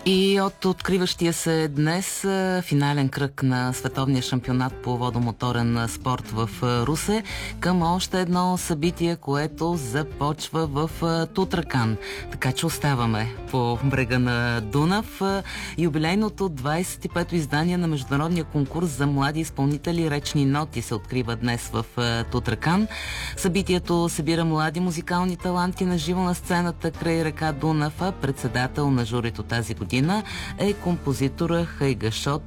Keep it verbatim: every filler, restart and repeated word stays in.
И от откриващия се днес финален кръг на световния шампионат по водомоторен спорт в Русе към още едно събитие, което започва в Тутракан. Така че оставаме по брега на Дунав. Юбилейното двадесет и пето издание на международния конкурс за млади изпълнители речни ноти се открива днес в Тутракан. Събитието събира млади музикални таланти на живо на сцената край река Дунав. Председател на журито тази година е композитора Хайгашот